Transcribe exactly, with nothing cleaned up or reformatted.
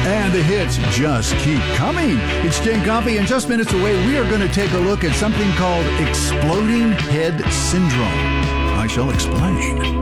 And the hits just keep coming. It's Jane Coffey, and just minutes away, we are going to take a look at something called exploding head syndrome. I shall explain.